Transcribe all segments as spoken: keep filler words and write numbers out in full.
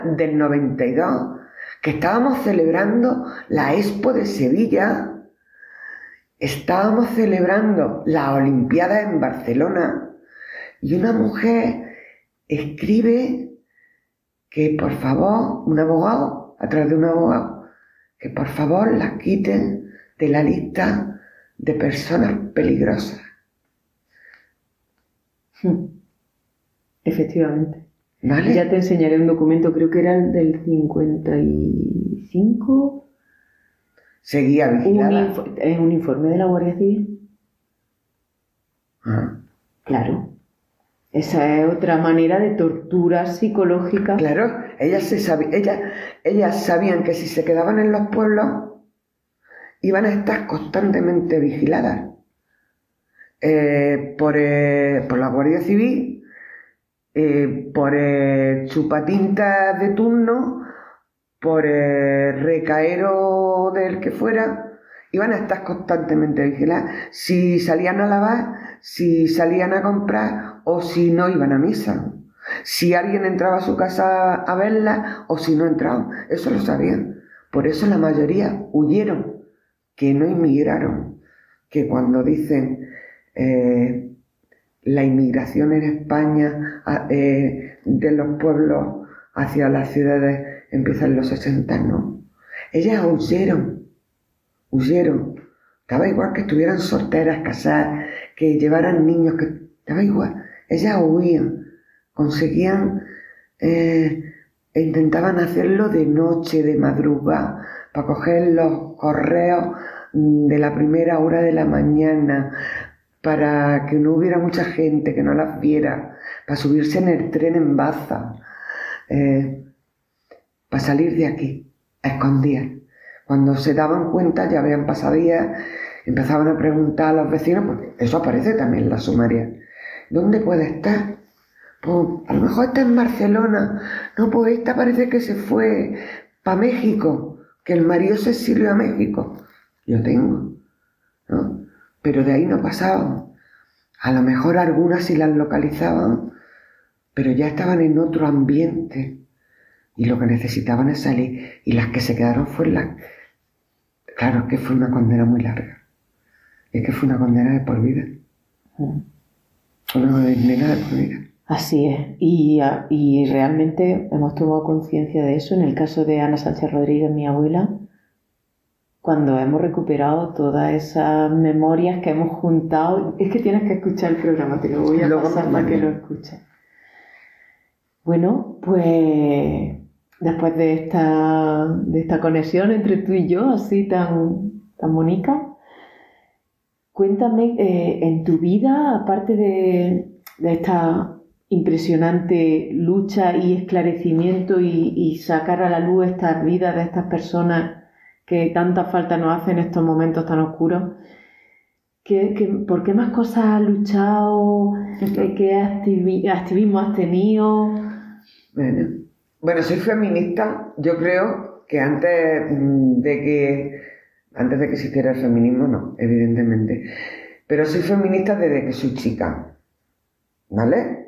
del noventa y dos, que estábamos celebrando la Expo de Sevilla, estábamos celebrando la Olimpiada en Barcelona, y una mujer escribe que por favor, un abogado, a través de un abogado, que por favor las quiten de la lista de personas peligrosas. Efectivamente. ¿Vale? Ya te enseñaré un documento, creo que era el del cincuenta y cinco. Seguía vigilada. Un ¿Es un informe de la Guardia Civil? Ah. Claro. Esa es otra manera de tortura psicológica. Claro, ellas, se sabi- ellas, ellas sabían que si se quedaban en los pueblos iban a estar constantemente vigiladas eh, por, eh, por la Guardia Civil, eh, por eh, chupatintas de turno, por el recaero del que fuera, iban a estar constantemente vigiladas. Si salían a lavar, si salían a comprar o si no iban a misa. Si alguien entraba a su casa a verla o si no entraban. Eso lo sabían. Por eso la mayoría huyeron, que no inmigraron. Que cuando dicen eh, la inmigración en España eh, de los pueblos hacia las ciudades empieza en los sesenta, no. Ellas huyeron, huyeron. Daba igual que estuvieran solteras, casadas, que llevaran niños, que daba igual. Ellas huían, conseguían eh, e intentaban hacerlo de noche, de madrugada, para coger los correos de la primera hora de la mañana, para que no hubiera mucha gente, que no las viera, para subirse en el tren en Baza, eh, para salir de aquí, a escondidas. Cuando se daban cuenta, ya habían pasado días, empezaban a preguntar a los vecinos, porque eso aparece también en la sumaria. ¿Dónde puede estar? Pues a lo mejor está en Barcelona. No, pues esta parece que se fue para México, que el marido se exilió a México. Yo tengo, ¿no? Pero de ahí no pasaban. A lo mejor algunas sí las localizaban, pero ya estaban en otro ambiente y lo que necesitaban es salir. Y las que se quedaron fue las... Claro, es que fue una condena muy larga. Es que fue una condena de por vida. Mm. Una condena de por vida. Así es. Y, y realmente hemos tomado conciencia de eso en el caso de Ana Sánchez Rodríguez, mi abuela, cuando hemos recuperado todas esas memorias que hemos juntado. Es que tienes que escuchar el programa, te lo voy a Luego pasar para que lo escuches. Bueno, pues después de esta, de esta conexión entre tú y yo, así tan, tan bonita, cuéntame, eh, en tu vida, aparte de, de esta impresionante lucha y esclarecimiento y, y sacar a la luz estas vidas de estas personas que tanta falta nos hace en estos momentos tan oscuros, ¿qué, qué, ¿por qué más cosas has luchado? ¿Qué, qué activi- activismo has tenido? Bueno, bueno, soy feminista. Yo creo que antes de que antes de que existiera el feminismo, no, evidentemente. Pero soy feminista desde que soy chica, ¿vale?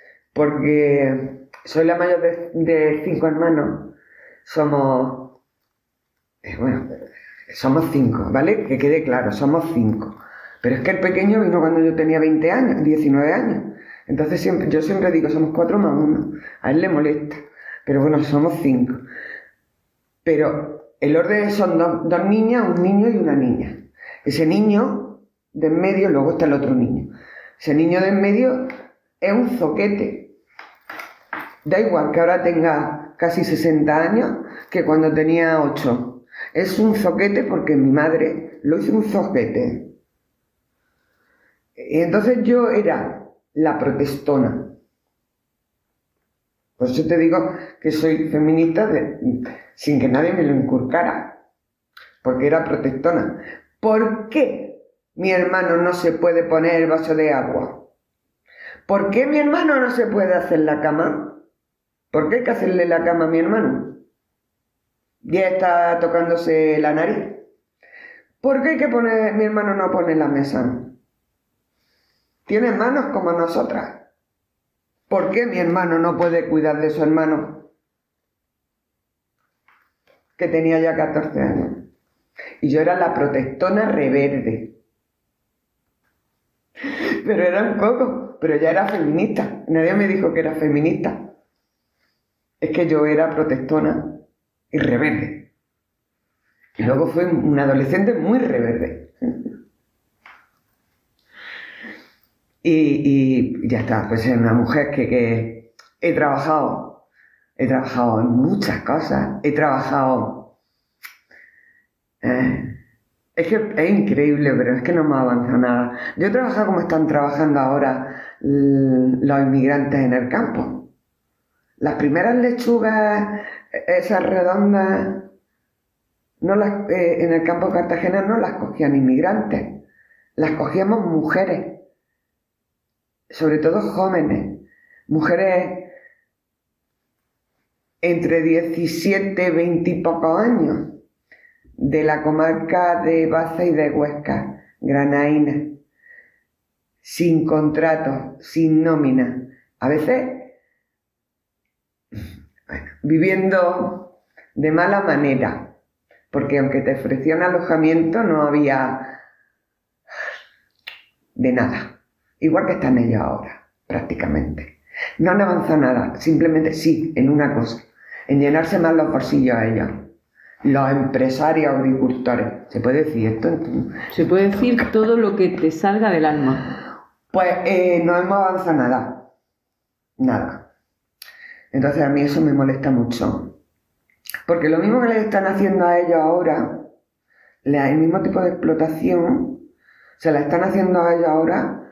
Porque soy la mayor de, de cinco hermanos. Somos, eh, bueno, somos cinco, ¿vale? Que quede claro, somos cinco. Pero es que el pequeño vino cuando yo tenía veinte años, diecinueve años. Entonces siempre, yo siempre digo, somos cuatro más uno. A él le molesta. Pero bueno, somos cinco. Pero el orden son dos, dos niñas, un niño y una niña. Ese niño de en medio, luego está el otro niño. Ese niño de en medio es un zoquete. Da igual que ahora tenga casi sesenta años que cuando tenía ocho. Es un zoquete porque mi madre lo hizo un zoquete. Y entonces yo era la protestona. Por eso te digo que soy feminista de, sin que nadie me lo inculcara. Porque era protestona. ¿Por qué mi hermano no se puede poner el vaso de agua? ¿Por qué mi hermano no se puede hacer la cama? ¿Por qué hay que hacerle la cama a mi hermano? Ya está tocándose la nariz. ¿Por qué hay que poner, mi hermano no pone la mesa? Tiene manos como nosotras. ¿Por qué mi hermano no puede cuidar de su hermano? que tenía ya catorce años. Y yo era la protestona reverde. Pero era un coco, pero ya era feminista. Nadie me dijo que era feminista. Es que yo era protestona y rebelde. Y luego fui una adolescente muy rebelde. Y, y ya está, pues es una mujer que, que he trabajado, he trabajado en muchas cosas, he trabajado... Eh, es que es increíble, pero es que no me avanza nada. Yo he trabajado como están trabajando ahora los inmigrantes en el campo. Las primeras lechugas, esas redondas, no las, eh, en el campo de Cartagena no las cogían inmigrantes, las cogíamos mujeres, sobre todo jóvenes, mujeres entre diecisiete y veinte y pocos años, de la comarca de Baza y de Huesca, granaína, sin contrato, sin nómina, a veces bueno, viviendo de mala manera, porque aunque te ofrecían alojamiento no había de nada, igual que están ellos ahora, prácticamente. No han avanzado nada, simplemente sí, en una cosa, en llenarse más los bolsillos a ellos. Los empresarios agricultores. ¿Se puede decir esto? Se puede decir todo lo que te salga del alma. Pues eh, no hemos avanzado nada. Nada. Entonces a mí eso me molesta mucho. Porque lo mismo que les están haciendo a ellos ahora, el mismo tipo de explotación, se la están haciendo a ellos ahora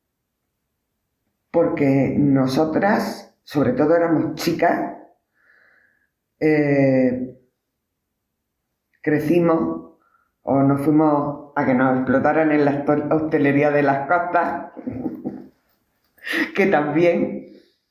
porque nosotras, sobre todo éramos chicas, eh, crecimos o nos fuimos a que nos explotaran en la hostelería de las costas, que también,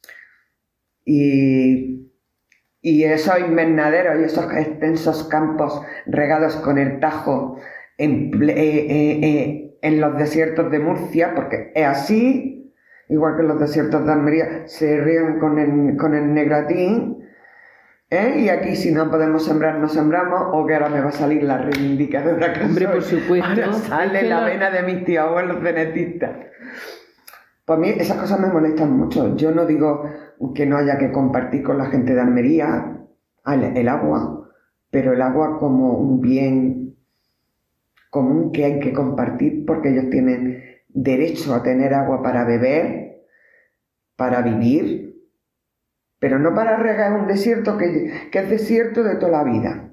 y, y esos invernaderos y esos extensos campos regados con el Tajo en, eh, eh, eh, en los desiertos de Murcia, porque es así, igual que los desiertos de Almería, se ríen con el, con el Negratín. ¿Eh? Y aquí si no podemos sembrar, no sembramos, o que ahora me va a salir la reivindicadora que Hombre, soy. por supuesto. Ahora sale la vena de mis tíos abuelos cenetistas. Pues a mí esas cosas me molestan mucho. Yo no digo que no haya que compartir con la gente de Almería el, el agua, pero el agua como un bien común que hay que compartir porque ellos tienen derecho a tener agua para beber, para vivir, pero no para regar un desierto que, que es desierto de toda la vida.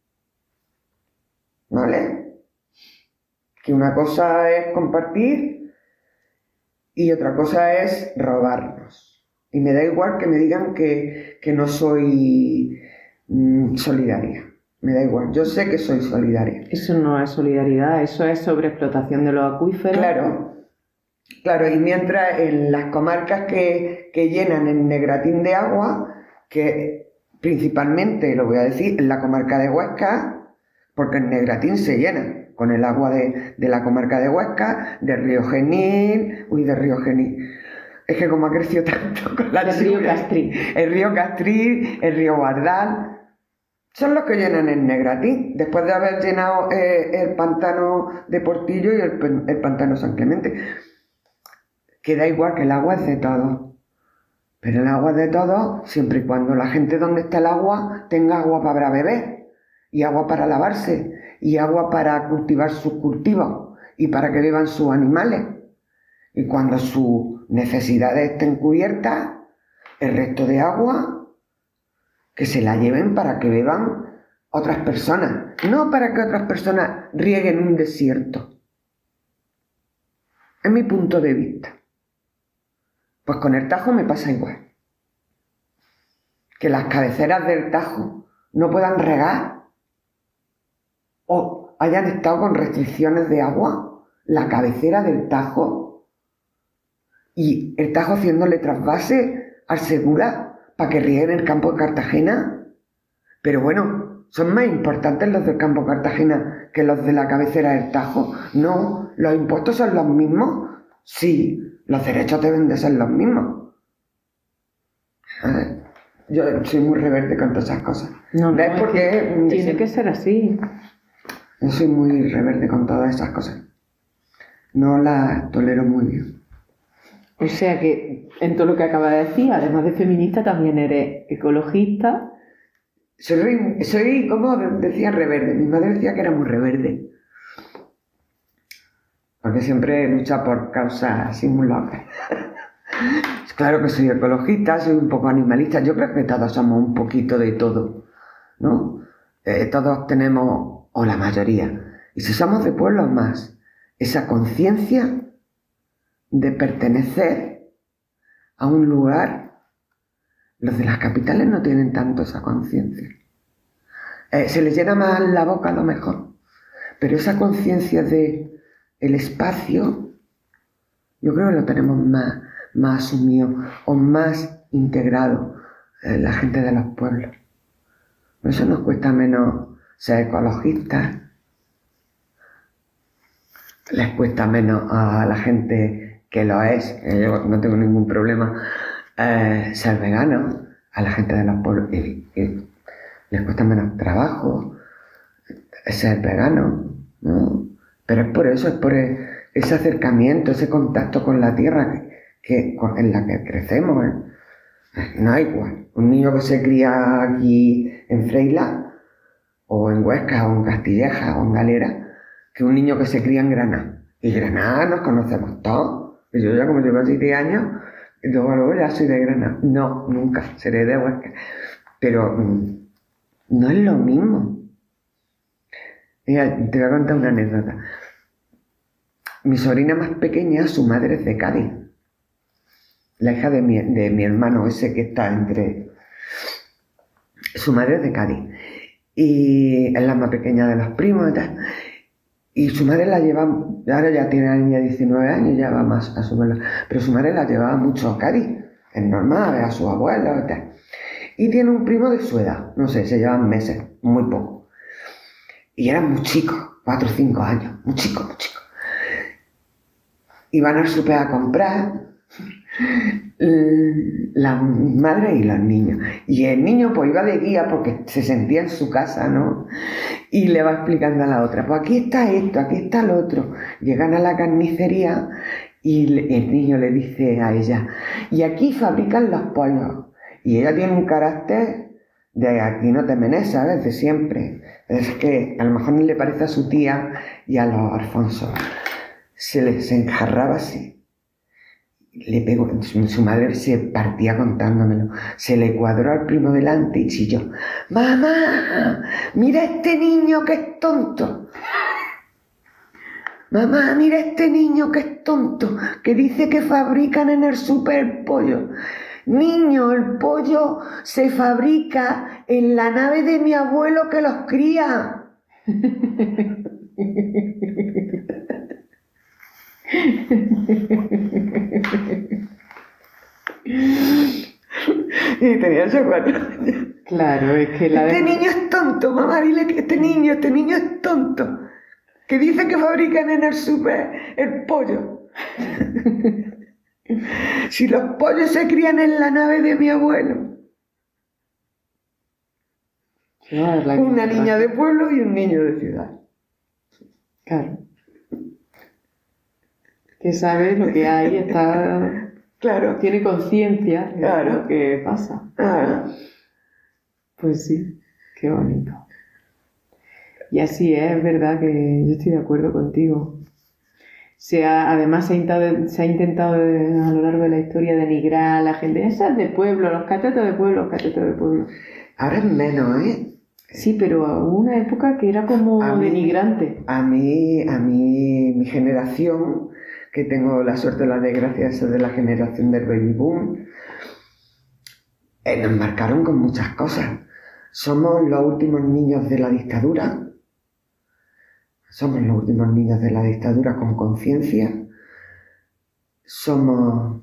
¿Vale? Que una cosa es compartir y otra cosa es robarnos. Y me da igual que me digan que, que no soy mmm, solidaria. Me da igual. Yo sé que soy solidaria. Eso no es solidaridad, eso es sobreexplotación de los acuíferos. Claro. Claro, y mientras en las comarcas que, que llenan el Negratín de agua, que principalmente, lo voy a decir, en la comarca de Huesca, porque el Negratín se llena con el agua de, de la comarca de Huesca, del río Genil, uy, del río Genil, es que como ha crecido tanto con la el río Castrí, el río Castrí, el río Guardal, son los que llenan el Negratín, después de haber llenado eh, el pantano de Portillo y el, el pantano San Clemente. Que da igual, que el agua es de todos, pero el agua es de todos siempre y cuando la gente donde está el agua tenga agua para beber, y agua para lavarse, y agua para cultivar sus cultivos, y para que beban sus animales. Y cuando sus necesidades estén cubiertas, el resto de agua, que se la lleven para que beban otras personas, no para que otras personas rieguen un desierto. Es mi punto de vista. Pues con el Tajo me pasa igual. Que las cabeceras del Tajo no puedan regar o hayan estado con restricciones de agua, la cabecera del Tajo, y el Tajo haciéndole trasvase al Segura para que rieguen el campo de Cartagena. Pero bueno, ¿son más importantes los del campo de Cartagena que los de la cabecera del Tajo? No, ¿los impuestos son los mismos? Sí. Los derechos deben de ser los mismos. A ver. Yo soy muy rebelde con todas esas cosas. No, no, ¿Ves? es Porque que tiene que ser así. Yo soy muy rebelde con todas esas cosas. No las tolero muy bien. O sea que en todo lo que acabas de decir, además de feminista, también eres ecologista. Soy, soy como decía, reverde. Mi madre decía que era muy reverde. Porque siempre lucha por causas así muy locas. Claro que soy ecologista, soy un poco animalista. Yo creo que todos somos un poquito de todo, ¿no? Eh, todos tenemos, o la mayoría, y si somos de pueblos más, esa conciencia de pertenecer a un lugar. Los de las capitales no tienen tanto esa conciencia. Eh, se les llena más la boca a lo mejor, pero esa conciencia de el espacio, yo creo que lo tenemos más, más asumido o más integrado eh, la gente de los pueblos. Por eso nos cuesta menos ser ecologistas, les cuesta menos a la gente que lo es, que yo no tengo ningún problema, eh, ser vegano, a la gente de los pueblos y, y les cuesta menos trabajo ser vegano, ¿no? Pero es por eso, es por ese acercamiento, ese contacto con la tierra que, que, en la que crecemos, ¿eh? No es igual un niño que se cría aquí en Freila o en Huesca o en Castilleja o en Galera que un niño que se cría en Granada. Y Granada nos conocemos todos. Y yo ya como llevo siete años, y luego, luego ya soy de Granada. No, nunca seré de Huesca. Pero mmm, no es lo mismo. Mira, te voy a contar una anécdota. Mi sobrina más pequeña, su madre es de Cádiz. La hija de mi, de mi hermano ese que está entre... Su madre es de Cádiz. Y es la más pequeña de los primos y tal. Y su madre la lleva... Ahora ya tiene la niña diecinueve años, ya va más a su abuela. Pero su madre la llevaba mucho a Cádiz. Es normal, a ver a sus abuelos y tal. Y tiene un primo de su edad. No sé, se llevan meses, muy poco. Y eran muy chicos, cuatro o cinco años. Muy chicos, muy chicos. Iban al súper a comprar... la madre y los niños, y el niño pues iba de guía porque se sentía en su casa, ¿no? Y le va explicando a la otra, pues aquí está esto, aquí está lo otro. Llegan a la carnicería y el niño le dice a ella, y aquí fabrican los pollos, y ella tiene un carácter de aquí no te menes, ¿sabes? De siempre. Es que a lo mejor no le parece a su tía y a los Alfonso se les enjarraba así. Le pegó, su madre se partía contándomelo, se le cuadró al primo delante y chilló, mamá, mira este niño que es tonto, mamá, mira este niño que es tonto, que dice que fabrican en el súper pollo. Niño, el pollo se fabrica en la nave de mi abuelo que los cría. Y tenía esos cuatro años. Claro, es que la Este de... niño es tonto, mamá, dile que este niño, este niño es tonto. Que dice que fabrican en el súper el pollo. Si los pollos se crían en la nave de mi abuelo. Claro, una niña de pueblo y un niño de ciudad. Claro. Que sabe lo que hay, está... Claro. Tiene conciencia de Claro. lo que pasa. Claro. Pues sí, qué bonito. Y así es, es verdad que yo estoy de acuerdo contigo. Se ha, además se ha intentado, se ha intentado de, a lo largo de la historia denigrar a la gente. Esa es de pueblo, los catetos de pueblo, los catetos de pueblo. Ahora es menos, ¿eh? Sí, pero hubo una época que era como A mí- denigrante. A mí, a mí, mi generación, que tengo la suerte o la desgracia de ser de la generación del baby boom, eh, nos marcaron con muchas cosas. Somos los últimos niños de la dictadura. Somos los últimos niños de la dictadura con conciencia. Somos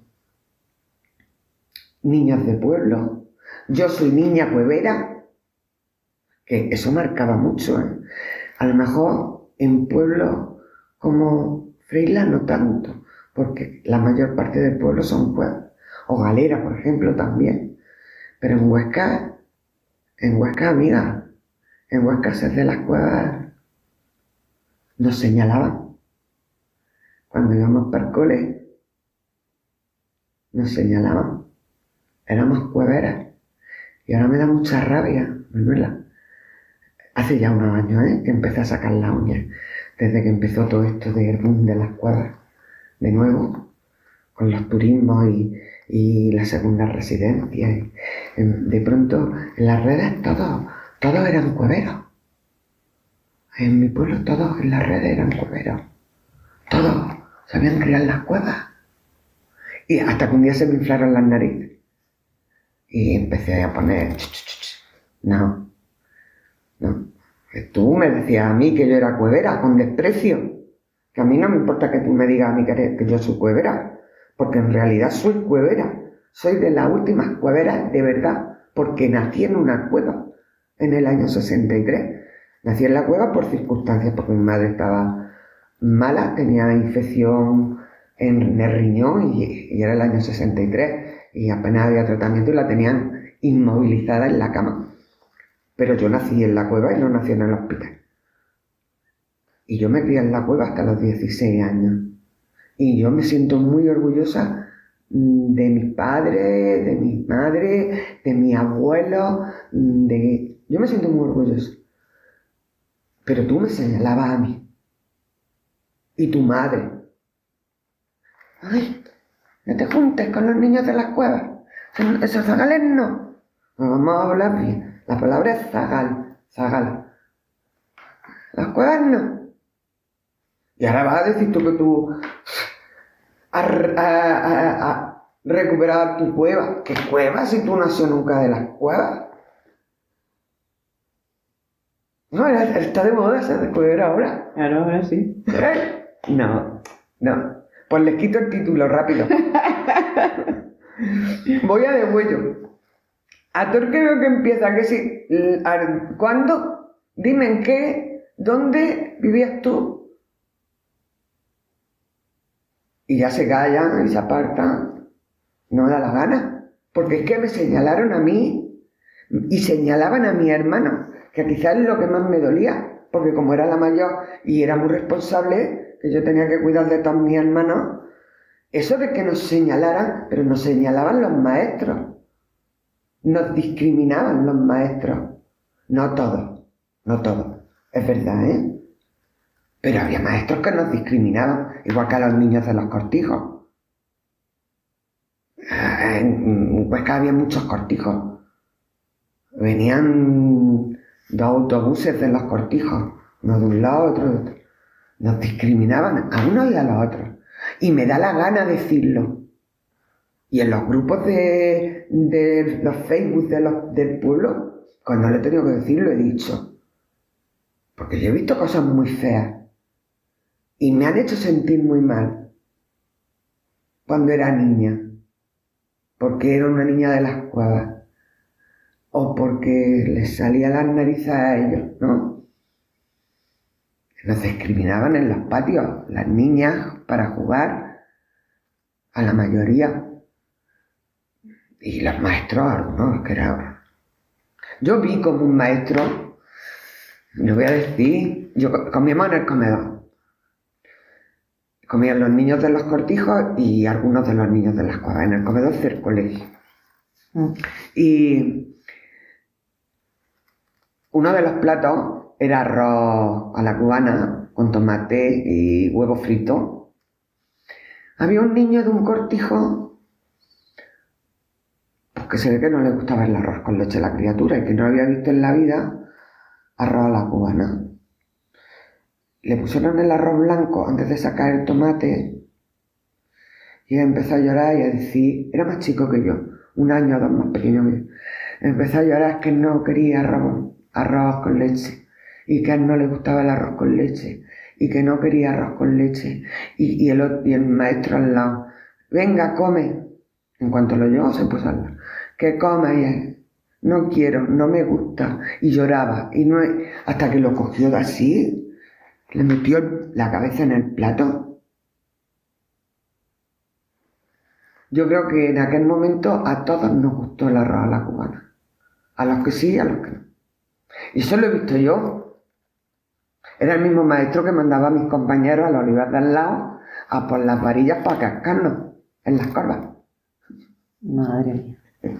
niños de pueblo. Yo soy niña pueblera. Que eso marcaba mucho, ¿eh? A lo mejor en pueblos como Freila no tanto, porque la mayor parte del pueblo son pueblos, o Galera, por ejemplo, también. Pero en Huesca, en Huesca, amiga, en Huesca se de las cuevas nos señalaban. Cuando íbamos para el cole, nos señalaban. Éramos cueveras. Y ahora me da mucha rabia, Manuela. Hace ya unos años, ¿eh? Que empecé a sacar las uñas. Desde que empezó todo esto del boom de las cuevas. De nuevo, con los turismos y, y las segundas residencias. Y, en, de pronto, en las redes todos, todos eran cueveros. En mi pueblo todos en las redes eran cueveros. Todos sabían criar las cuevas. Y hasta que un día se me inflaron las narices. Y empecé a poner... Ch, ch, ch. No, no. Tú me decías a mí que yo era cuevera, con desprecio. Que a mí no me importa que tú me digas a mí que, eres, que yo soy cuevera. Porque en realidad soy cuevera. Soy de las últimas cueveras de verdad. Porque nací en una cueva en el año sesenta y tres. Nací en la cueva por circunstancias, porque mi madre estaba mala, tenía infección en el riñón y, y era el año sesenta y tres. Y apenas había tratamiento y la tenían inmovilizada en la cama. Pero yo nací en la cueva y no nací en el hospital. Y yo me crié en la cueva hasta los dieciséis años. Y yo me siento muy orgullosa de mis padres, de mi madre, de mi abuelo, de... Yo me siento muy orgullosa. Pero tú me señalabas a mí. Y tu madre. Ay, no te juntes con los niños de las cuevas. Esos zagales no. No vamos a hablar bien. La palabra es zagal. Zagal. Las cuevas no. Y ahora vas a decir tú que tú has recuperado tu cueva. ¿Qué cueva si tú no has sido nunca de las cuevas? No, está de moda ser de cuevera ahora. Claro, ahora sí. No, no. Pues les quito el título rápido. Voy a degüello. A todo el que veo que empieza, que si... ¿Cuándo? Dime en qué, dónde vivías tú. Y ya se callan y se apartan. No me da la gana. Porque es que me señalaron a mí y señalaban a mi hermano, que quizás es lo que más me dolía. Porque como era la mayor y era muy responsable, que yo tenía que cuidar de todos mis hermanos, eso de que nos señalaran, pero nos señalaban los maestros. Nos discriminaban los maestros. No todos, no todos. Es verdad, ¿eh? Pero había maestros que nos discriminaban, igual que a los niños de los cortijos. En Huesca había muchos cortijos. Venían dos autobuses de los cortijos, uno de un lado, otro de otro. Nos discriminaban a unos y a los otros. Y me da la gana decirlo. Y en los grupos de, de los Facebook de los, del pueblo, cuando le he tenido que decir, lo he dicho. Porque yo he visto cosas muy feas. Y me han hecho sentir muy mal. Cuando era niña. Porque era una niña de las cuevas. O porque les salía las narices a ellos, ¿no? Nos discriminaban en los patios, las niñas, para jugar, a la mayoría. Y los maestros, algunos, que era... Yo vi como un maestro, lo voy a decir, yo comíamos en el comedor. Comían los niños de los cortijos y algunos de los niños de las cuevas, en el comedor del colegio. Mm. Y uno de los platos era arroz a la cubana con tomate y huevo frito. Había un niño de un cortijo pues que se ve que no le gustaba el arroz con leche a la criatura y que no había visto en la vida arroz a la cubana. Le pusieron el arroz blanco antes de sacar el tomate y él empezó a llorar y a decir, era más chico que yo, un año o dos más pequeño que yo. Empezó a llorar que no quería arroz, arroz con leche y que a él no le gustaba el arroz con leche y que no quería arroz con leche y, y, el, y el maestro al lado, venga, come. En cuanto lo oyó se puso al lado, que coma y él, no quiero, no me gusta, y lloraba y no, hasta que lo cogió de así, le metió la cabeza en el plato. Yo creo que en aquel momento a todos nos gustó el arroz a la cubana. A los que sí y a los que no. Y eso lo he visto yo. Era el mismo maestro que mandaba a mis compañeros a los olivar de al lado a por las varillas para cascarnos en las corvas. Madre mía.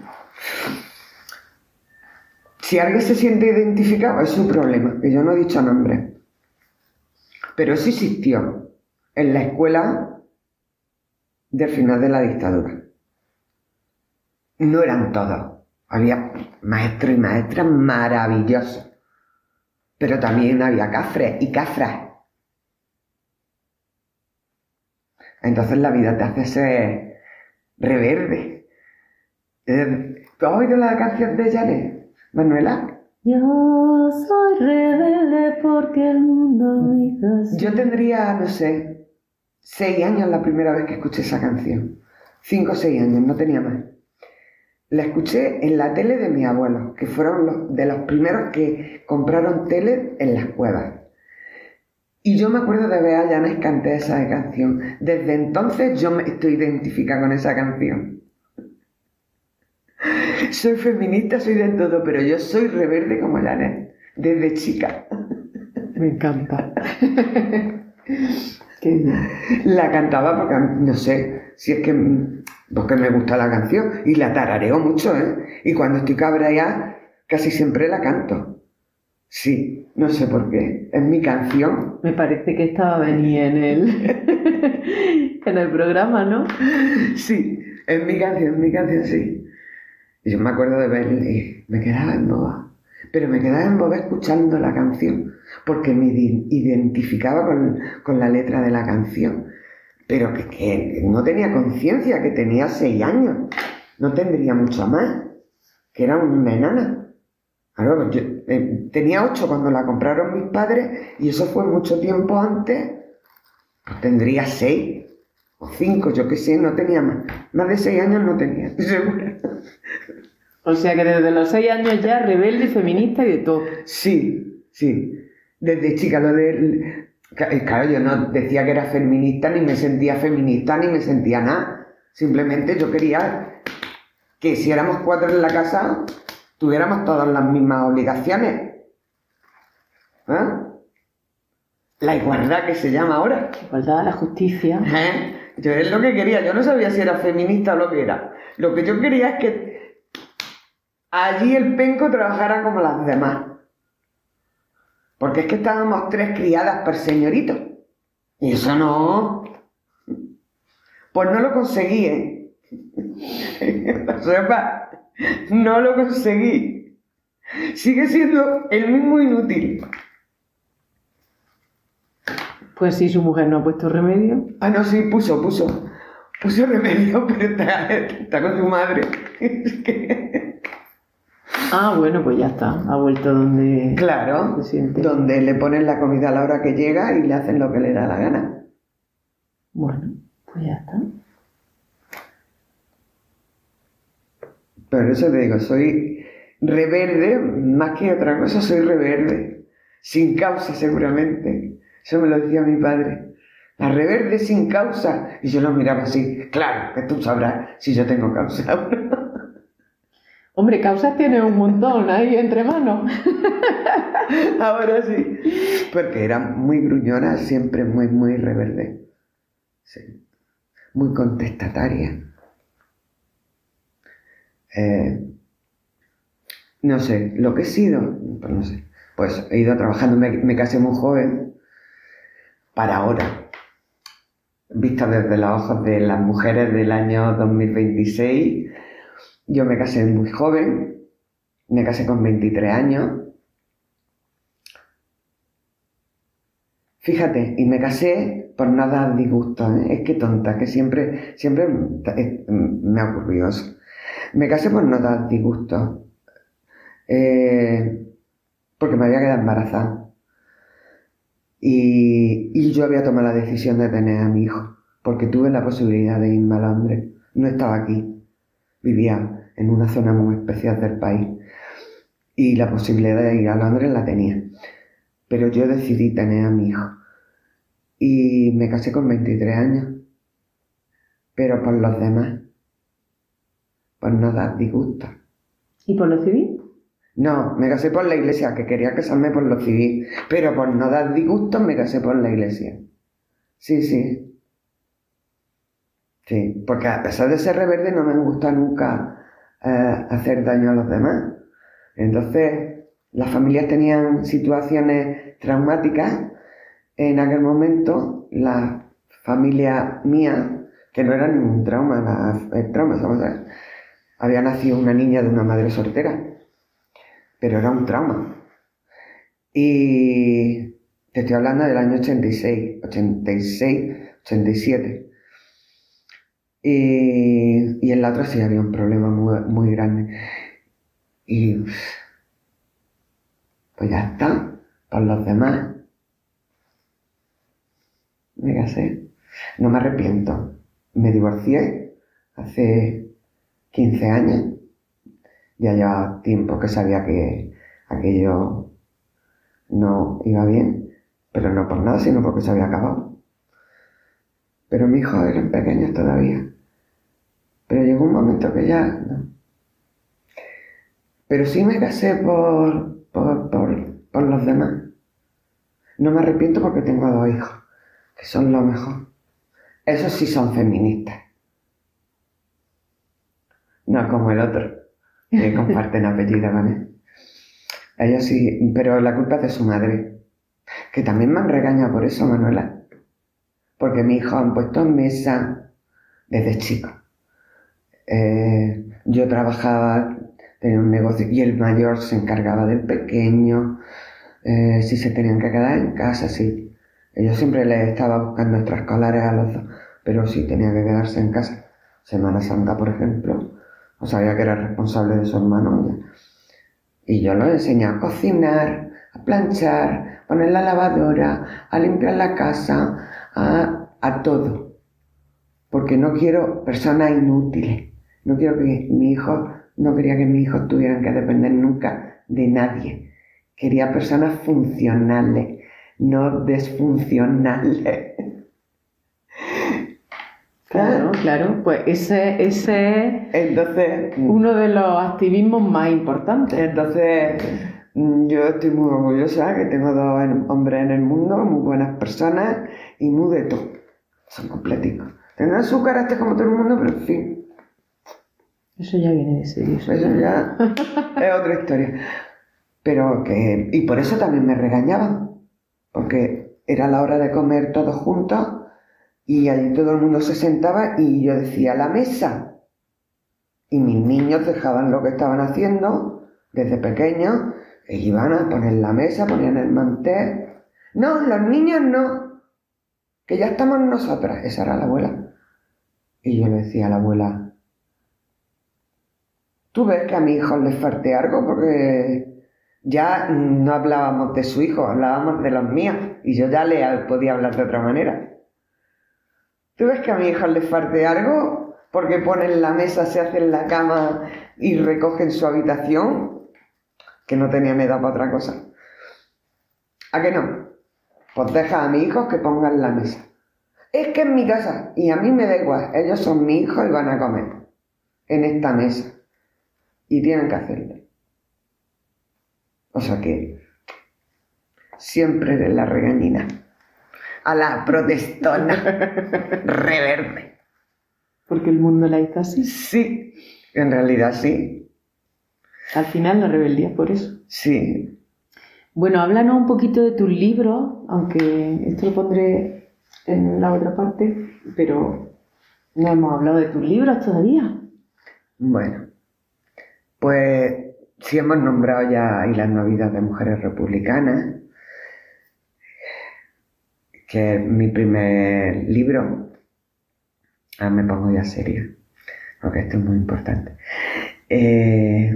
Si alguien se siente identificado, es su problema, que yo no he dicho nombre. Pero eso existió en la escuela del final de la dictadura. No eran todos. Había maestros y maestras maravillosos. Pero también había cafres y cafras. Entonces la vida te hace ser reverde. ¿Tú has oído la canción de Janet, Manuela? Yo soy rebelde porque el mundo me hizo así. Yo tendría, no sé, seis años la primera vez que escuché esa canción. Cinco o seis años, no tenía más. La escuché en la tele de mis abuelos, que fueron los, de los primeros que compraron tele en las cuevas. Y yo me acuerdo de ver a Janet cantar esa canción. Desde entonces yo me estoy identificada con esa canción. Soy feminista, soy de todo, pero yo soy rebelde como Janet, desde chica. Me encanta. Qué bien. La cantaba porque, no sé, si es que, porque me gusta la canción y la tarareo mucho, ¿eh? Y cuando estoy cabreada, casi siempre la canto. Sí, no sé por qué, es mi canción. Me parece que estaba venía en el, en el programa, ¿no? Sí, es mi canción, es mi canción, sí. Y yo me acuerdo de verla y me quedaba en boba. Pero me quedaba en boba escuchando la canción, porque me identificaba con, con la letra de la canción. Pero que, que no tenía conciencia, que tenía seis años. No tendría mucho más, que era una enana. Claro, yo eh, tenía ocho cuando la compraron mis padres y eso fue mucho tiempo antes. Pues tendría seis o cinco, yo qué sé, no tenía más. Más de seis años no tenía, estoy segura. O sea que desde los seis años ya rebelde, feminista y de todo. Sí, sí. Desde chica, lo de... Claro, yo no decía que era feminista, ni me sentía feminista, ni me sentía nada. Simplemente yo quería que si éramos cuatro en la casa, tuviéramos todas las mismas obligaciones. ¿Eh? La igualdad que se llama ahora. Igualdad, la justicia. ¿Eh? Yo es lo que quería. Yo no sabía si era feminista o lo que era. Lo que yo quería es que allí el penco trabajara como las demás. Porque es que estábamos tres criadas por señorito. Y eso no... Pues no lo conseguí, ¿eh? Sepa, no lo conseguí. Sigue siendo el mismo inútil. Pues sí, su mujer no ha puesto remedio. Ah, no, sí, puso, puso. Puso remedio, pero está, está con su madre. Ah, bueno, pues ya está. Ha vuelto donde... Claro, se siente. Donde le ponen la comida a la hora que llega y le hacen lo que le da la gana. Bueno, pues ya está. Pero eso te digo, soy reverde, más que otra cosa, soy reverde. Sin causa, seguramente. Eso me lo decía mi padre. La reverde sin causa. Y yo lo miraba así. Claro, que tú sabrás si yo tengo causa. Hombre, causas tiene un montón ahí entre manos. Ahora sí. Porque era muy gruñona, siempre muy, muy reverde. Sí. Muy contestataria. Eh, no sé, lo que he sido, pues no sé. Pues he ido trabajando, me, me casé muy joven. Para ahora. Vista desde los ojos de las mujeres del año dos mil veintiséis, yo me casé muy joven, me casé con veintitrés años. Fíjate, y me casé por no dar disgusto, ¿eh? Es que tonta, que siempre, siempre me ha ocurrido eso. Me casé por no dar disgusto, eh, porque me había quedado embarazada. Y, y yo había tomado la decisión de tener a mi hijo, porque tuve la posibilidad de irme a Londres. No estaba aquí, vivía en una zona muy especial del país y la posibilidad de ir a Londres la tenía. Pero yo decidí tener a mi hijo y me casé con veintitrés años, pero por los demás, por no dar disgusto. ¿Y por lo civil? No, me casé por la iglesia, que quería casarme por lo civil, pero por no dar disgustos me casé por la iglesia. Sí, sí. Sí, porque a pesar de ser rebelde no me gusta nunca eh, hacer daño a los demás. Entonces, las familias tenían situaciones traumáticas. En aquel momento, la familia mía, que no era ningún trauma, la, el trauma, ¿sabes? Había nacido una niña de una madre soltera, pero era un trauma. Y te estoy hablando del año ochenta y seis, ochenta y seis, ochenta y siete. Y, y en la otra sí había un problema muy, muy grande. Y pues ya está, por los demás. Me casé. No me arrepiento. Me divorcié hace quince años. Ya llevaba tiempo que sabía que aquello no iba bien, pero no por nada, sino porque se había acabado. Pero mis hijos eran pequeños todavía. Pero llegó un momento que ya no. Pero sí me casé por, por, por, por los demás. No me arrepiento porque tengo dos hijos, que son lo mejor. Esos sí son feministas. No como el otro, que comparten apellido con él. Ellos sí, pero la culpa es de su madre. Que también me han regañado por eso, Manuela. Porque mis hijos han puesto en mesa desde chico. Eh, yo trabajaba, tenía un negocio y el mayor se encargaba del pequeño. Eh, si se tenían que quedar en casa, sí. Yo siempre les estaba buscando extraescolares a los dos, pero sí tenía que quedarse en casa. Semana Santa, por ejemplo, o sabía que era responsable de su hermano. Ya. Y yo los enseñé a cocinar, a planchar, poner la lavadora, a limpiar la casa, a, a todo. Porque no quiero personas inútiles. No quiero que mi hijo, no quería que mis hijos tuvieran que depender nunca de nadie. Quería personas funcionales, no desfuncionales. Claro, claro, pues ese, ese Entonces, es uno de los activismos más importantes. Entonces, yo estoy muy orgullosa que tengo dos hombres en el mundo, muy buenas personas y muy de todo. Son completicos. Tendrán su carácter como todo el mundo, pero en fin. Eso ya viene de serio. Eso ya es otra historia. Pero que... Y por eso también me regañaban. Porque era la hora de comer todos juntos y allí todo el mundo se sentaba y yo decía, la mesa. Y mis niños dejaban lo que estaban haciendo desde pequeños e iban a poner la mesa, ponían el mantel. No, los niños no, que ya estamos nosotras. Esa era la abuela. Y yo le decía a la abuela, ¿tú ves que a mi hijo les falte algo? Porque ya no hablábamos de su hijo, hablábamos de los míos. Y yo ya le podía hablar de otra manera. ¿Tú ves que a mi hijo les falte algo? Porque ponen la mesa, se hacen la cama y recogen su habitación, que no tenía edad para otra cosa. ¿A qué no? Pues deja a mis hijos que pongan la mesa. Es que es mi casa y a mí me da igual. Ellos son mis hijos y van a comer en esta mesa. Y tienen que hacerlo. O sea que siempre eres la regañina. A la protestona reverde. Porque el mundo la hizo así. Sí, en realidad sí. Al final la rebeldía es por eso. Sí. Bueno, háblanos un poquito de tus libros, aunque esto lo pondré en la otra parte, pero no hemos hablado de tus libros todavía. Bueno, pues sí hemos nombrado ya Y las Navidades de Mujeres Republicanas, que es mi primer libro. Ahora me pongo ya seria, porque esto es muy importante. Eh,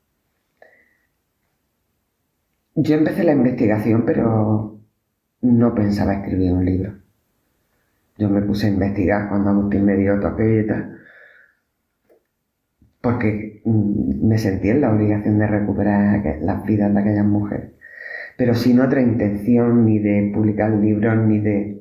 yo empecé la investigación, pero no pensaba escribir un libro. Yo me puse a investigar cuando Agustín me dio toque y tal, porque me sentí en la obligación de recuperar las vidas de aquellas mujeres, pero sin otra intención ni de publicar libros ni de...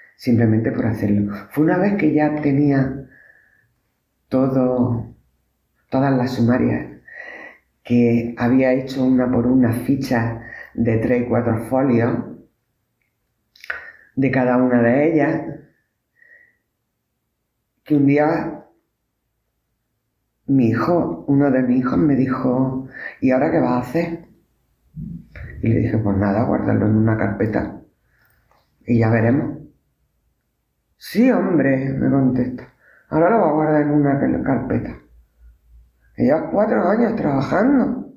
simplemente por hacerlo. Fue una vez que ya tenía todo todas las sumarias, que había hecho una por una ficha de tres y cuatro folios de cada una de ellas, que un día mi hijo, uno de mis hijos me dijo, ¿y ahora qué vas a hacer? Y le dije, pues nada, guardarlo en una carpeta y ya veremos. Sí, hombre, me contesta, ahora lo va a guardar en una carpeta. Y llevas cuatro años trabajando.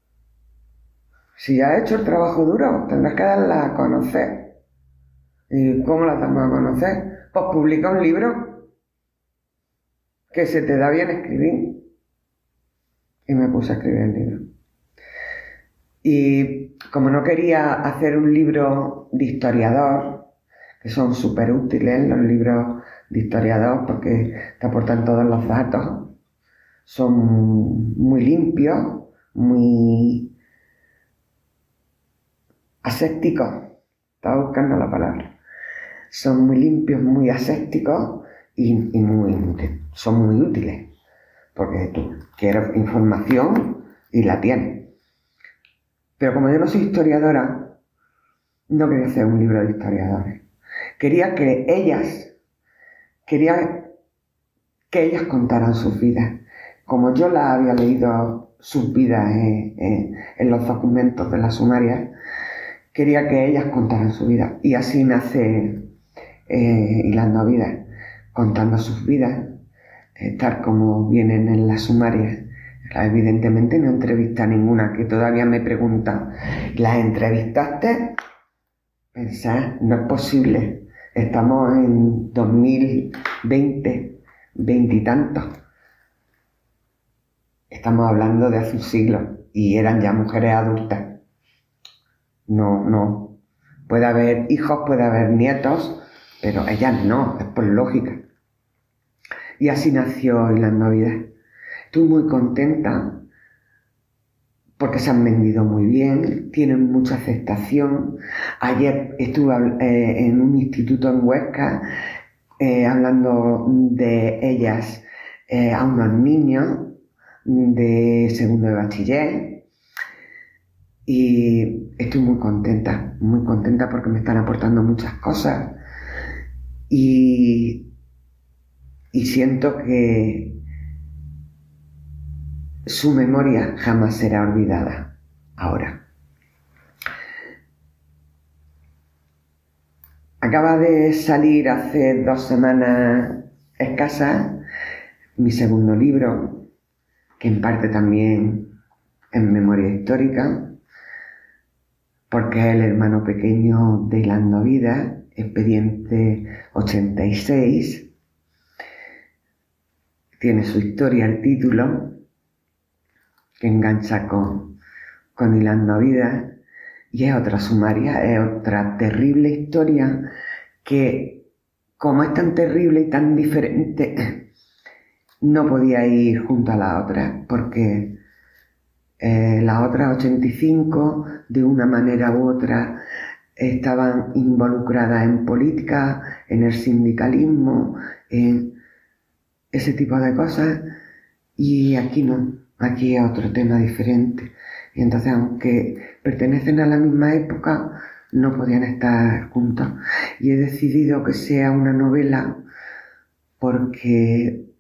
Si ya has hecho el trabajo duro, tendrás que darla a conocer. ¿Y cómo la damos a conocer? Pues publica un libro, que se te da bien escribir. Y me puse a escribir el libro. Y como no quería hacer un libro de historiador, que son súper útiles los libros de historiador porque te aportan todos los datos, son muy limpios, muy asépticos, estaba buscando la palabra, son muy limpios, muy asépticos y, y muy, son muy útiles, porque tú quieres información y la tienes. Pero como yo no soy historiadora, no quería hacer un libro de historiadores. Quería que ellas, quería que ellas contaran sus vidas. Como yo las había leído sus vidas en, en, en los documentos de la sumaria, quería que ellas contaran su vida. Y así nace eh, Hilando Vidas, contando sus vidas, eh, tal como vienen en la sumaria. Evidentemente no entrevista ninguna, que todavía me preguntan, ¿las entrevistaste? Pensad, no es posible. Estamos en dos mil veinte, veintitantos. Estamos hablando de hace un siglo y eran ya mujeres adultas. No, no. Puede haber hijos, puede haber nietos, pero ellas no, es por lógica. Y así nació Hilando Vidas. Estoy muy contenta porque se han vendido muy bien, tienen mucha aceptación. Ayer estuve eh, en un instituto en Huesca eh, hablando de ellas eh, a unos niños de segundo de bachiller y estoy muy contenta, muy contenta porque me están aportando muchas cosas y, y siento que su memoria jamás será olvidada ahora. Acaba de salir hace dos semanas escasas mi segundo libro, que en parte también es memoria histórica, porque es el hermano pequeño de Hilando Vidas, Expediente ochenta y seis. Tiene su historia, el título, que engancha con, con Hilando Vidas, y es otra sumaria, es otra terrible historia que, como es tan terrible y tan diferente, no podía ir junto a la otra, porque eh, las otras ochenta y cinco, de una manera u otra, estaban involucradas en política, en el sindicalismo, en ese tipo de cosas, y aquí no. Aquí es otro tema diferente. Y entonces, aunque pertenecen a la misma época, no podían estar juntos. Y he decidido que sea una novela porque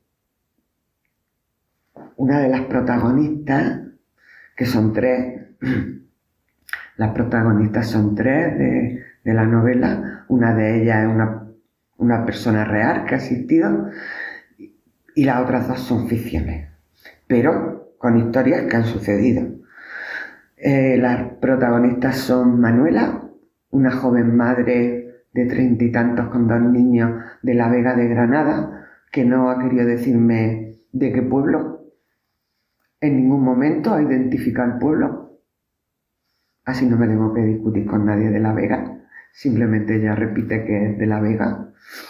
una de las protagonistas, que son tres, las protagonistas son tres de, de la novela. Una de ellas es una, una persona real que ha existido y las otras dos son ficciones, pero con historias que han sucedido. Eh, las protagonistas son Manuela, una joven madre de treinta y tantos con dos niños de la Vega de Granada, que no ha querido decirme de qué pueblo. En ningún momento ha identificado el pueblo. Así no me tengo que discutir con nadie de la Vega. Simplemente ella repite que es de la Vega.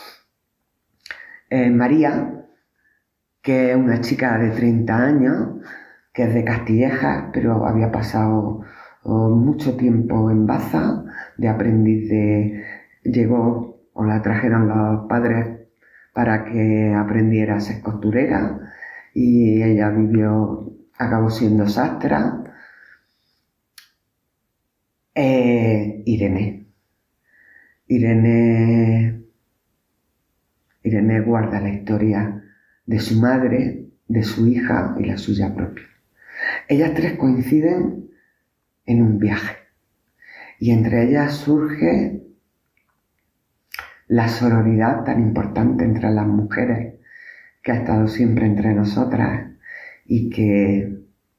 Eh, María, que es una chica de treinta años, que es de Castillejas, pero había pasado oh, mucho tiempo en Baza, de aprendiz de... Llegó, o la trajeron los padres para que aprendiera a ser costurera, y ella vivió, acabó siendo sastra. Eh, Irene. Irene. Irene guarda la historia de su madre, de su hija y la suya propia. Ellas tres coinciden en un viaje y entre ellas surge la sororidad tan importante entre las mujeres que ha estado siempre entre nosotras y que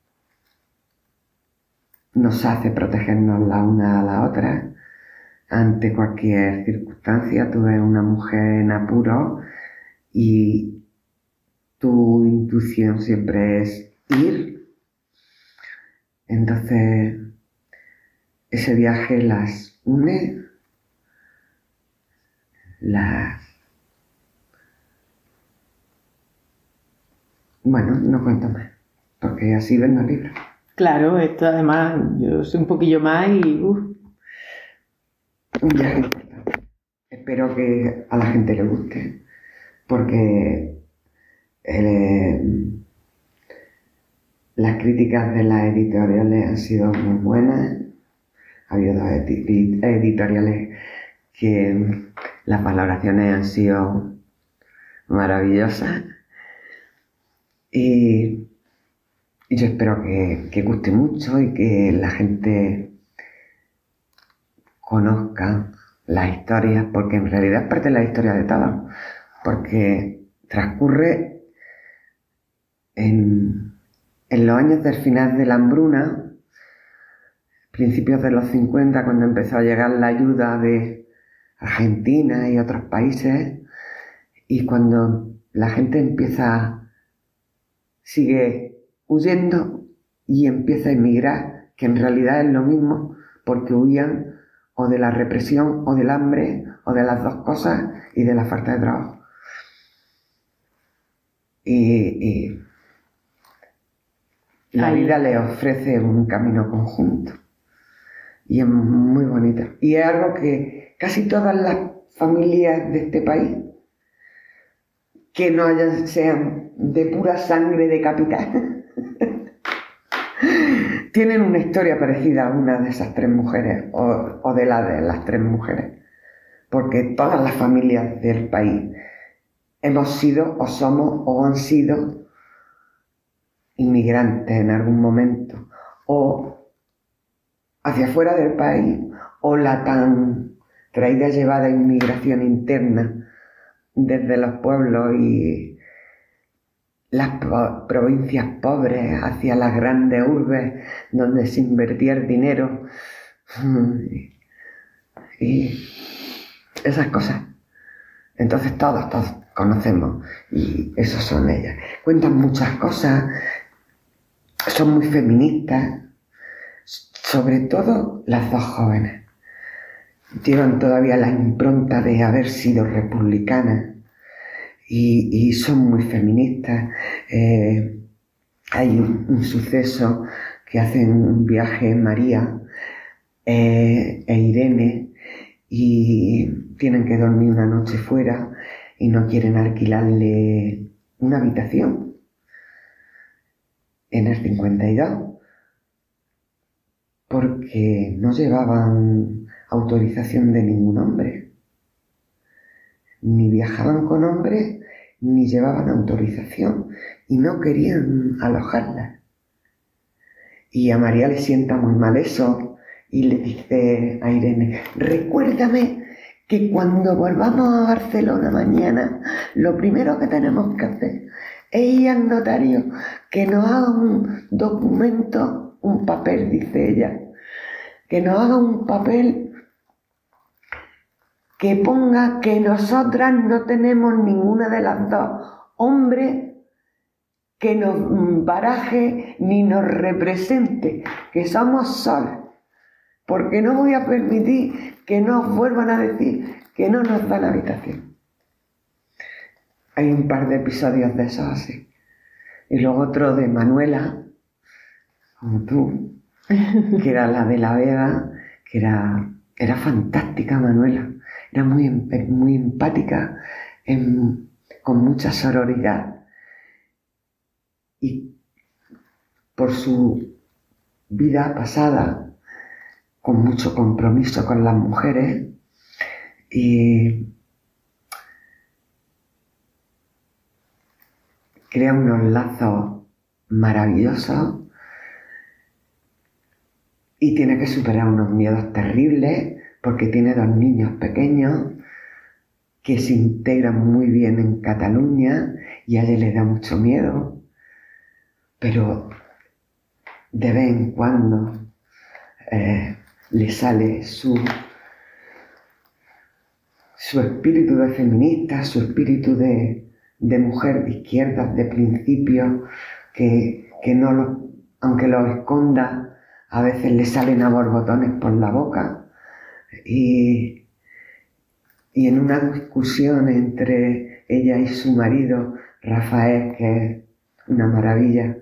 nos hace protegernos la una a la otra ante cualquier circunstancia. Tú ves una mujer en apuro y tu intuición siempre es ir. Entonces ese viaje las une, las... Bueno, no cuento más, porque así ven los libros. Claro, esto además, yo sé un poquillo más y... Uh. Un viaje importante. Espero que a la gente le guste, porque el, las críticas de las editoriales han sido muy buenas. Ha habido dos editoriales que las valoraciones han sido maravillosas y, y yo espero que, que guste mucho y que la gente conozca las historias, porque en realidad es parte de la historia de todos, porque transcurre en, en los años del final de la hambruna, principios de los cincuenta, cuando empezó a llegar la ayuda de Argentina y otros países, y cuando la gente empieza, sigue huyendo y empieza a emigrar, que en realidad es lo mismo, porque huían o de la represión, o del hambre, o de las dos cosas, y de la falta de trabajo. Y, y la Ahí. vida le ofrece un camino conjunto. Y es muy bonito. Y es algo que casi todas las familias de este país, que no hayan, sean de pura sangre de capital, tienen una historia parecida a una de esas tres mujeres o, o de la de las tres mujeres, porque todas las familias del país hemos sido o somos o han sido inmigrantes en algún momento, o hacia afuera del país, o la tan traída llevada inmigración interna desde los pueblos y las po- provincias pobres hacia las grandes urbes donde se invertía el dinero y esas cosas. Entonces todos, todos conocemos y esos son ellas. Cuentan muchas cosas, son muy feministas, sobre todo las dos jóvenes. Llevan todavía la impronta de haber sido republicanas. Y, y son muy feministas. Eh, hay un, un suceso que hacen un viaje María eh, e Irene y tienen que dormir una noche fuera y no quieren alquilarle una habitación en el cincuenta y dos porque no llevaban autorización de ningún hombre. Ni viajaban con hombres, ni llevaban autorización, y no querían alojarla. Y a María le sienta muy mal eso, y le dice a Irene, recuérdame que cuando volvamos a Barcelona mañana, lo primero que tenemos que hacer es ir al notario, que nos haga un documento, un papel, dice ella, que nos haga un papel que ponga que nosotras no tenemos ninguna de las dos hombre que nos baraje ni nos represente, que somos solas, porque no voy a permitir que nos vuelvan a decir que no nos dan habitación. Hay un par de episodios de esos así. Y luego otro de Manuela, como tú, que era la de La Vega, que era, era fantástica Manuela. Era muy, muy empática, en, con mucha sororidad. y por su vida pasada, con mucho compromiso con las mujeres, y crea unos lazos maravillosos y tiene que superar unos miedos terribles porque tiene dos niños pequeños que se integran muy bien en Cataluña y a ella le da mucho miedo, pero de vez en cuando eh, le sale su, su espíritu de feminista, su espíritu de, de mujer de izquierda, de principio, que, que no lo, aunque lo esconda, a veces le salen a borbotones por la boca. Y, y en una discusión entre ella y su marido, Rafael, que es una maravilla,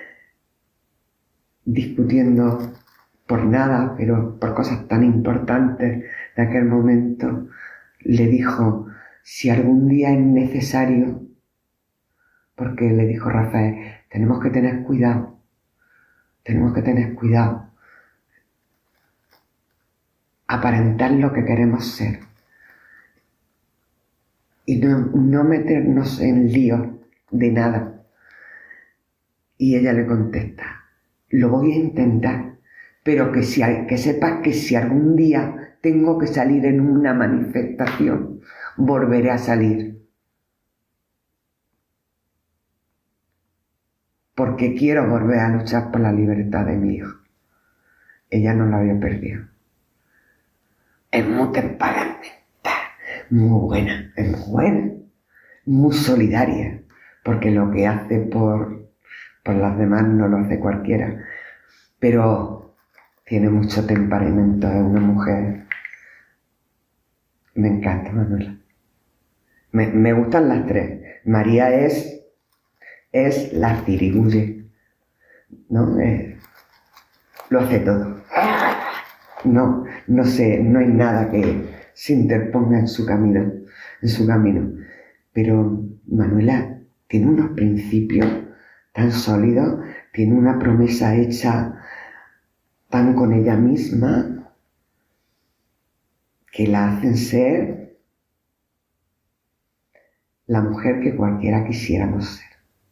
discutiendo por nada, pero por cosas tan importantes de aquel momento, le dijo, si algún día es necesario, porque le dijo Rafael, tenemos que tener cuidado, tenemos que tener cuidado, aparentar lo que queremos ser y no, no meternos en líos de nada. Y ella le contesta, lo voy a intentar, pero que, si hay, que sepas que si algún día tengo que salir en una manifestación, volveré a salir. Porque quiero volver a luchar por la libertad de mi hijo. Ella no la había perdido. Es muy temperamental, muy buena, es muy buena, muy solidaria, porque lo que hace por, por las demás no lo hace cualquiera, pero tiene mucho temperamento, es una mujer. Me encanta, Manuela. Me, me gustan las tres. María es, es la cirigulle, ¿no? Eh, lo hace todo. No, no sé, no hay nada que se interponga en su camino, en su camino. Pero Manuela tiene unos principios tan sólidos, tiene una promesa hecha tan con ella misma que la hacen ser la mujer que cualquiera quisiéramos ser.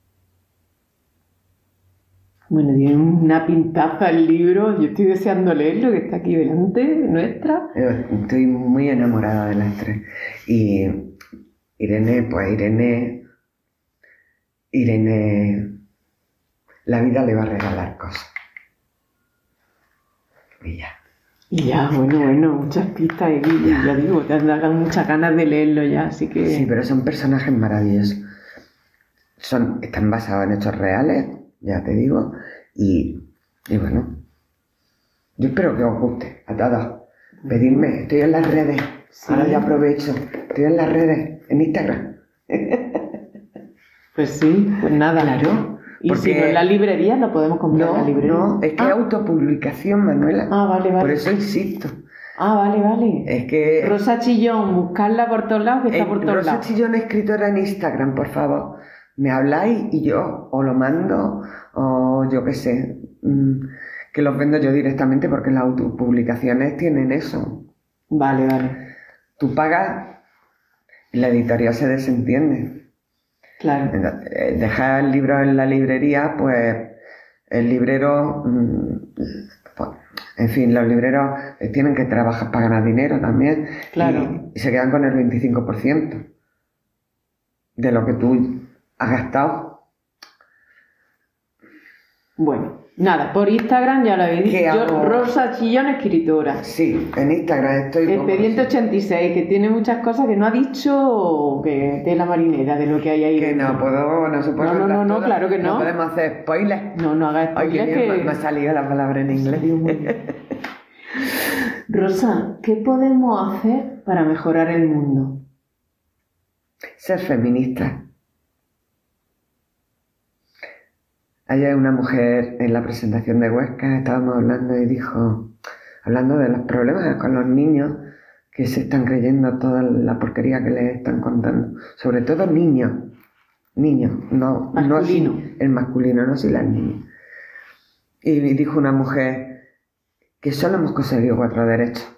Bueno, tiene una pintaza el libro. Yo estoy deseando leerlo, que está aquí delante nuestra. Estoy muy enamorada de las tres. Y Irene, pues Irene, Irene, la vida le va a regalar cosas. Y ya. Y ya, bueno, bueno, muchas pistas aquí. Ya, ya digo, te han dado muchas ganas de leerlo ya, así que... Sí, pero son personajes maravillosos. Son, están basados en hechos reales, ya te digo, y, y bueno, yo espero que os guste a todos. Pedirme, estoy en las redes, sí. Ahora ya aprovecho, estoy en las redes, en Instagram. Pues sí, pues nada. Claro. Y si no en la librería, lo podemos comprar no, en la librería. No, es que ah. es autopublicación, Manuela. Ah, vale, vale. Por eso insisto. Ah, vale, vale. Es que... Rosa Chillón, buscarla por todos lados, que está por todos Rosa lados. Rosa Chillón, escritora en Instagram, por favor. Me habláis y yo os lo mando, o yo qué sé, que los vendo yo directamente porque las autopublicaciones tienen eso. Vale, vale. Tú pagas y la editorial se desentiende. Claro. Dejar el libro en la librería, pues el librero, pues, en fin, los libreros tienen que trabajar para ganar dinero también. Claro. Y, y se quedan con el veinticinco por ciento de lo que tú has gastado. Bueno, nada, por Instagram ya lo habéis dicho. Yo, Rosa Chillón, escritora. Sí, en Instagram estoy. Expediente ochenta y seis, que tiene muchas cosas que no ha dicho, que de la marinera, de lo que hay ahí. Que dentro. no puedo, no se puede. No, no, no, no, todo. Claro que no. No podemos hacer spoilers. No, no hagas spoilers. Ay, que, que... me ha salido la palabra en inglés. Rosa, ¿qué podemos hacer para mejorar el mundo? Ser feminista. Ayer una mujer en la presentación de Huesca estábamos hablando y dijo, hablando de los problemas con los niños que se están creyendo toda la porquería que les están contando, sobre todo niños, niños, no, no sí, el masculino, no sí las niñas. Y dijo una mujer que solo hemos conseguido cuatro derechos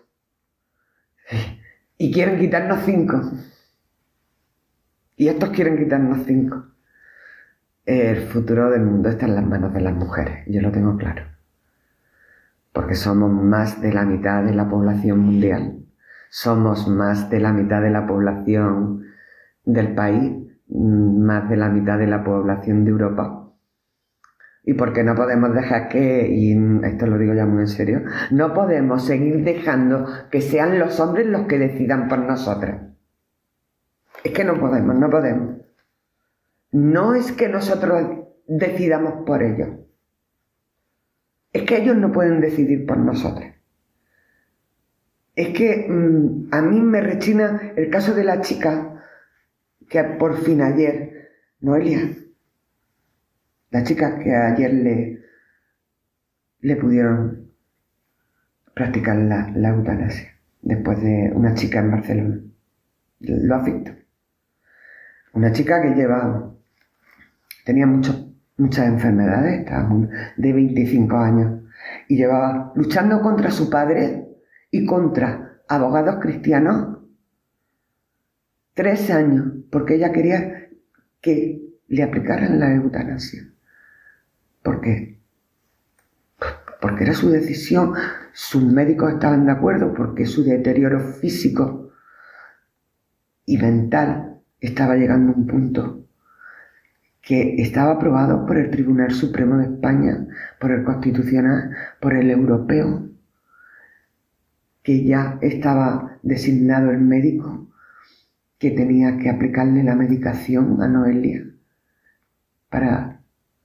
y quieren quitarnos cinco. Y estos quieren quitarnos cinco. El futuro del mundo está en las manos de las mujeres, yo lo tengo claro. Porque somos más de la mitad de la población mundial. Somos más de la mitad de la población del país, más de la mitad de la población de Europa. Y porque no podemos dejar que, y esto lo digo ya muy en serio, no podemos seguir dejando que sean los hombres los que decidan por nosotras. Es que no podemos, no podemos. No es que nosotros decidamos por ellos. Es que ellos no pueden decidir por nosotros. Es que mmm, a mí me rechina el caso de la chica que por fin ayer, Noelia, la chica que ayer le, le pudieron practicar la, la eutanasia, después de una chica en Barcelona. ¿Lo has visto? Una chica que lleva, tenía mucho, muchas enfermedades, estaba de veinticinco años, y llevaba luchando contra su padre y contra abogados cristianos tres años, porque ella quería que le aplicaran la eutanasia. ¿Por qué? Porque era su decisión, sus médicos estaban de acuerdo, porque su deterioro físico y mental estaba llegando a un punto que estaba aprobado por el Tribunal Supremo de España, por el Constitucional, por el Europeo, que ya estaba designado el médico que tenía que aplicarle la medicación a Noelia para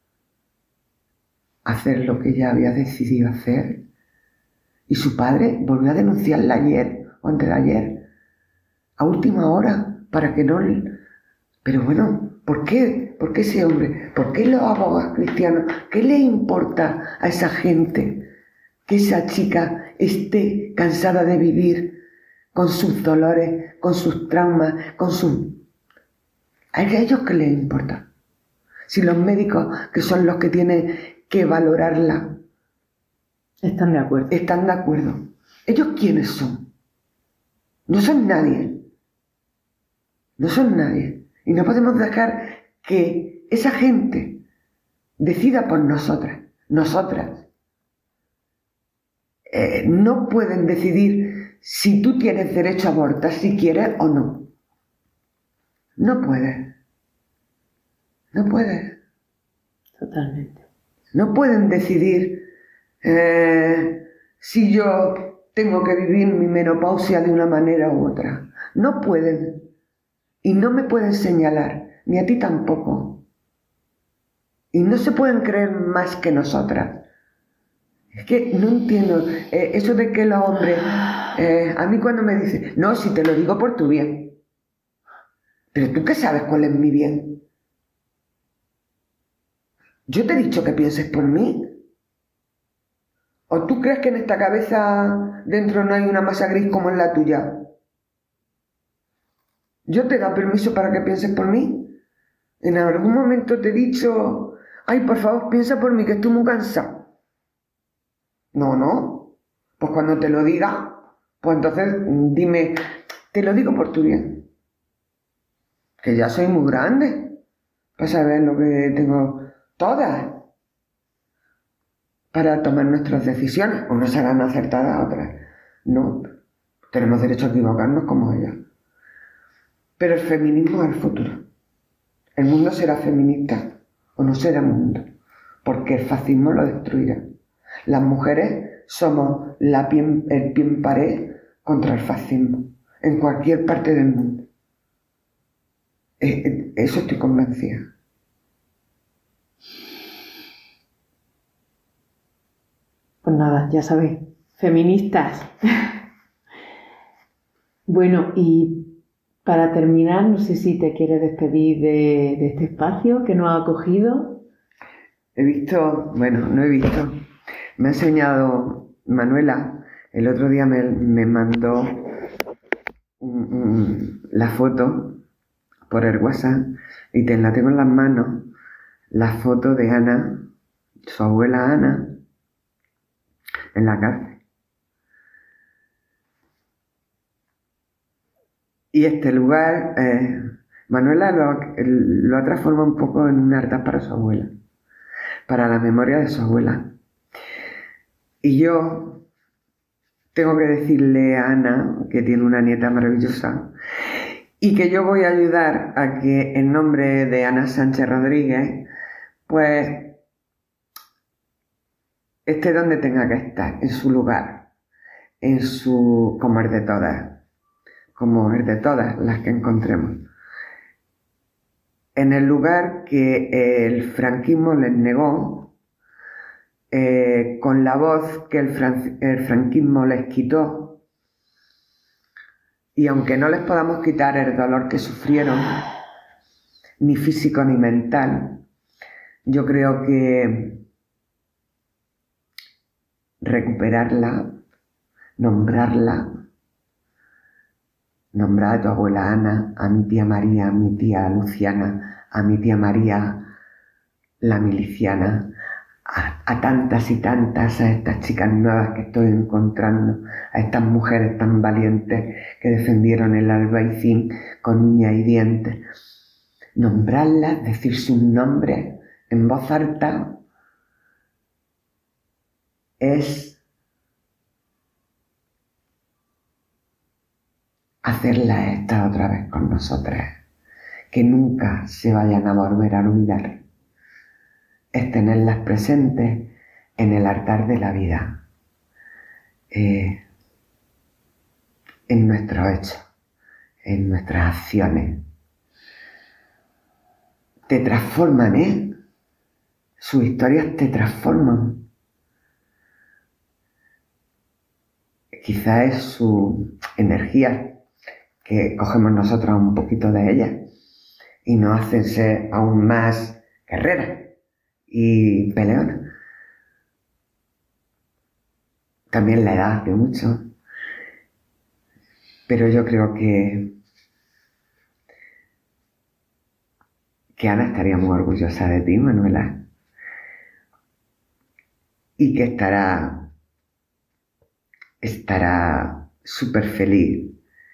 hacer lo que ella había decidido hacer. Y su padre volvió a denunciarla ayer o antes de ayer, a última hora, para que no... Pero bueno, ¿por qué? ¿Por qué ese hombre? ¿Por qué los abogados cristianos? ¿Qué le importa a esa gente que esa chica esté cansada de vivir con sus dolores, con sus traumas, con sus... ¿A ellos qué les importa? Si los médicos, que son los que tienen que valorarla, están de acuerdo. Están de acuerdo. ¿Ellos quiénes son? No son nadie. No son nadie. Y no podemos dejar que esa gente decida por nosotras. Nosotras. Eh, no pueden decidir si tú tienes derecho a abortar, si quieres o no. No puedes. No puedes. Totalmente. No pueden decidir eh, si yo tengo que vivir mi menopausia de una manera u otra. No pueden. Y no me pueden señalar, ni a ti tampoco. Y no se pueden creer más que nosotras. Es que no entiendo eh, eso de que los hombres, eh, a mí cuando me dicen, no, si te lo digo por tu bien. Pero tú qué sabes cuál es mi bien. ¿Yo te he dicho que pienses por mí? ¿O tú crees que en esta cabeza dentro no hay una masa gris como en la tuya? ¿Yo te he dado permiso para que pienses por mí? ¿En algún momento te he dicho, ay, por favor, piensa por mí, que estoy muy cansado? No, no. Pues cuando te lo diga, pues entonces dime, te lo digo por tu bien. Que ya soy muy grande para saber lo que tengo todas para tomar nuestras decisiones. Unas serán acertadas, otras no. Tenemos derecho a equivocarnos como ellas. Pero el feminismo es el futuro. El mundo será feminista o no será mundo, porque el fascismo lo destruirá. Las mujeres somos la pie, el pie en pared contra el fascismo, en cualquier parte del mundo. Eh, eso estoy convencida. Pues nada, ya sabéis, feministas. Bueno, y para terminar, no sé si te quieres despedir de, de este espacio que nos ha acogido. He visto, bueno, no he visto, me ha enseñado Manuela, el otro día me, me mandó un, un, la foto, por el WhatsApp y te la tengo en las manos, la foto de Ana, su abuela Ana, en la cárcel. Y este lugar, eh, Manuela lo, lo ha transformado un poco en un altar para su abuela, para la memoria de su abuela. Y yo tengo que decirle a Ana, que tiene una nieta maravillosa, y que yo voy a ayudar a que en nombre de Ana Sánchez Rodríguez, pues esté donde tenga que estar, en su lugar, en su, como es de todas, como es de todas las que encontremos, en el lugar que el franquismo les negó, eh, con la voz que el, fran- el franquismo les quitó, y aunque no les podamos quitar el dolor que sufrieron, ni físico ni mental, yo creo que recuperarla, nombrarla, nombrar a tu abuela Ana, a mi tía María, a mi tía Luciana, a mi tía María, la miliciana, a, a tantas y tantas, a estas chicas nuevas que estoy encontrando, a estas mujeres tan valientes que defendieron el Albaicín con uñas y dientes. Nombrarlas, decir sus nombres en voz alta, es hacerlas estar otra vez con nosotras, que nunca se vayan a volver a olvidar, es tenerlas presentes en el altar de la vida, eh, en nuestros hechos, en nuestras acciones. Te transforman, ¿eh? Sus historias te transforman. Quizá es su energía que cogemos nosotros un poquito de ella y nos hacen ser aún más guerreras y peleonas. También la edad hace mucho, pero yo creo que que Ana estaría muy orgullosa de ti, Manuela, y que estará estará súper feliz,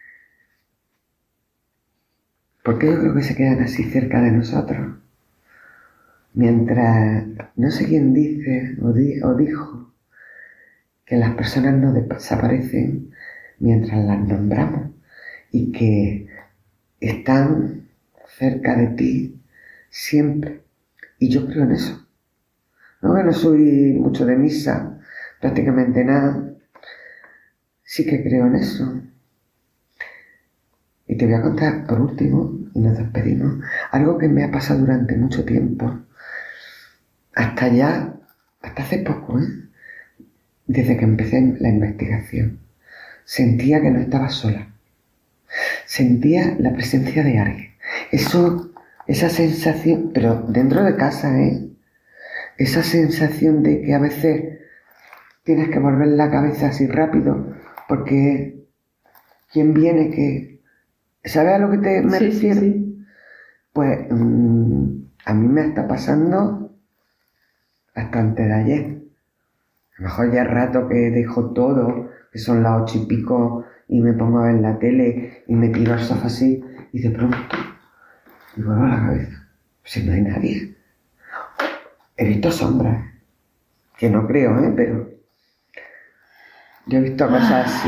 porque yo creo que se quedan así cerca de nosotros, mientras no sé quién dice o, di, o dijo que las personas no desaparecen mientras las nombramos y que están cerca de ti siempre, y yo creo en eso. No, que no soy mucho de misa, prácticamente nada, sí que creo en eso. Y te voy a contar por último, y nos despedimos, algo que me ha pasado durante mucho tiempo, hasta ya, hasta hace poco, ¿eh? Desde que empecé la investigación, sentía que no estaba sola, sentía la presencia de alguien, eso, esa sensación, pero dentro de casa, ¿eh? Esa sensación de que a veces tienes que volver la cabeza así rápido, porque ¿quién viene que... ¿Sabes a lo que te me sí, refiero? Sí, sí. Pues mmm, a mí me está pasando hasta antes de ayer. A lo mejor ya es rato que dejo todo, que son las ocho y pico, y me pongo a ver la tele y me tiro al sofá así, y de pronto me vuelvo la cabeza. Si no hay nadie. He visto sombras, que no creo, ¿eh? Pero yo he visto cosas así.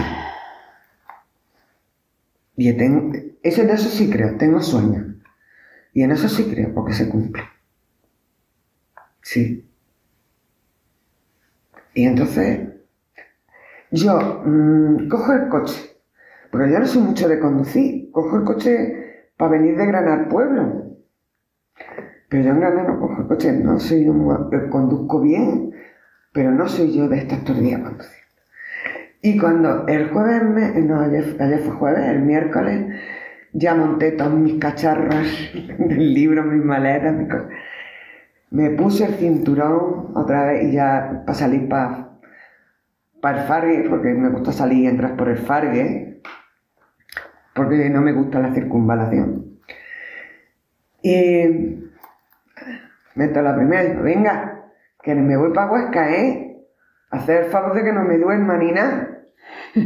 Y tengo, eso, en eso sí creo, tengo sueños. Y en eso sí creo, porque se cumple. Sí. Y entonces, yo mmm, cojo el coche, porque yo no soy mucho de conducir, cojo el coche para venir de Granada al pueblo. Pero yo en Granada no cojo el coche, no soy yo, conduzco bien, pero no soy yo de estar todo el día conduciendo. Y cuando el jueves, me, no, ayer, ayer fue jueves, el miércoles, ya monté todos mis cacharros del libro, mis maletas, mis cosas. Me puse el cinturón otra vez y ya para salir para pa el Fargue, porque me gusta salir y entrar por el Fargue, porque no me gusta la circunvalación. Y meto la primera, venga, que me voy para Huesca, ¿eh? Hacer el favor de que no me duerma ni nada.